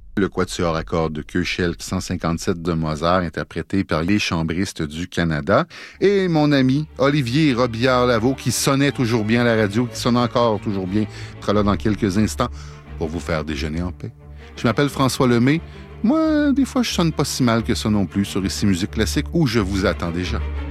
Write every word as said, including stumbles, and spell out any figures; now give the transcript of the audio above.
Le quatuor à cordes Köchel cent cinquante-sept de Mozart, interprété par les chambristes du Canada. Et mon ami Olivier Robillard-Lavaux, qui sonnait toujours bien à la radio, qui sonne encore toujours bien, sera là dans quelques instants pour vous faire déjeuner en paix. Je m'appelle François Lemay. Moi, des fois, je sonne pas si mal que ça non plus sur Ici Musique Classique, où je vous attends déjà.